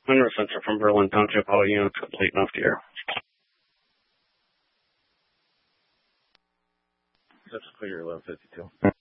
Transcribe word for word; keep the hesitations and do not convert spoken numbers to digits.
Mineral sensor from Berlin Township. All units complete enough to hear. That's clear eleven fifty-two.